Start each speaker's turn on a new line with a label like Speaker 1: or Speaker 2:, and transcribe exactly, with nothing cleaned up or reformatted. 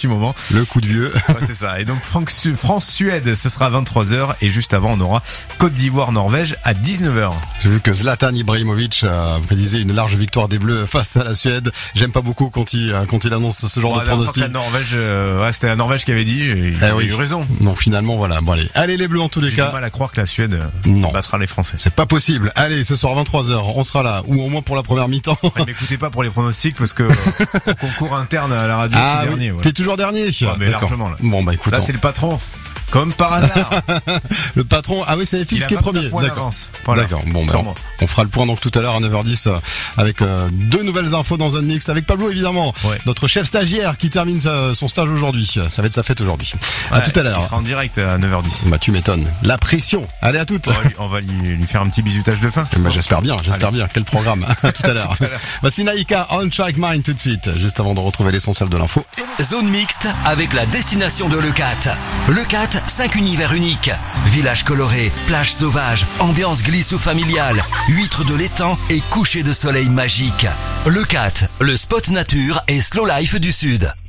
Speaker 1: petit moment.
Speaker 2: Le coup de vieux.
Speaker 1: Ouais, c'est ça. Et donc France-Suède, ce sera à vingt-trois heures. Et juste avant, on aura Côte d'Ivoire-Norvège à dix-neuf heures.
Speaker 2: J'ai vu que Zlatan Ibrahimovic a prédisé une large victoire des Bleus face à la Suède. J'aime pas beaucoup quand il, quand il annonce ce genre
Speaker 1: bon,
Speaker 2: de pronostic.
Speaker 1: La Norvège, euh, ouais, c'était la Norvège qui avait dit, et il
Speaker 2: eh
Speaker 1: a
Speaker 2: oui.
Speaker 1: eu raison.
Speaker 2: Non, finalement, voilà. Bon, allez. Allez, les Bleus, en tous les
Speaker 1: J'ai
Speaker 2: cas.
Speaker 1: J'ai du mal à croire que la Suède
Speaker 2: non.
Speaker 1: battra les Français.
Speaker 2: C'est pas possible. Allez, ce soir, vingt-trois heures, on sera là. Ou au moins pour la première mi-temps.
Speaker 1: Ouais, m'écoutez pas pour les pronostics, parce que, au concours interne à la radio,
Speaker 2: ah,
Speaker 1: je suis
Speaker 2: oui.
Speaker 1: dernier. Ouais.
Speaker 2: T'es toujours dernier?
Speaker 1: Ouais, mais
Speaker 2: d'accord.
Speaker 1: largement, là.
Speaker 2: Bon, bah, écoute.
Speaker 1: Là, c'est le patron. Comme par hasard.
Speaker 2: Le patron, ah oui, c'est F X qui est premier.
Speaker 1: D'accord.
Speaker 2: Voilà. D'accord. Bon, ben, on, on fera le point donc tout à l'heure à neuf heures dix euh, avec euh, deux nouvelles infos dans Zone Mixte avec Pablo évidemment,
Speaker 1: ouais.
Speaker 2: Notre chef stagiaire qui termine sa, son stage aujourd'hui. Ça va être sa fête aujourd'hui. Ouais, à tout à l'heure.
Speaker 1: Il sera en direct à neuf heures dix.
Speaker 2: Bah tu m'étonnes. La pression. Allez à toutes.
Speaker 1: On va lui, on va lui, lui faire un petit bisutage de fin.
Speaker 2: Bah j'espère bien, j'espère Allez. bien. Quel programme. À tout à l'heure. Voici Naïka On Track Mind tout de suite, juste avant de retrouver l'essentiel de l'info.
Speaker 3: Zone Mixte avec la destination de Leucate. Leucate, cinq univers uniques. Village coloré, plage sauvage, ambiance glissou familiale, huîtres de l'étang et coucher de soleil magique. Leucate, le spot nature et slow life du Sud.